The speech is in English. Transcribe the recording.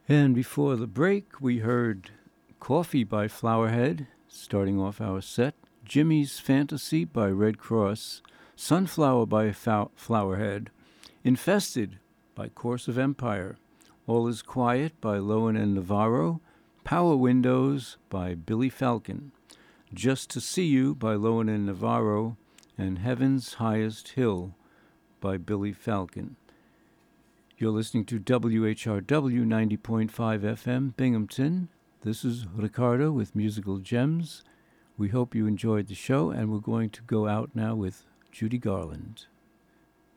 And before the break, we heard Coffee by Flowerhead, starting off our set, Jimmy's Fantasy by Red Cross, Sunflower by Flowerhead, Infested by Course of Empire, All Is Quiet by Lowen and Navarro, Power Windows by Billy Falcon, Just to See You by Lowen and Navarro, and Heaven's Highest Hill by Billy Falcon. You're listening to WHRW 90.5 FM, Binghamton. This is Ricardo with Musical Gems. We hope you enjoyed the show, and we're going to go out now with Judy Garland.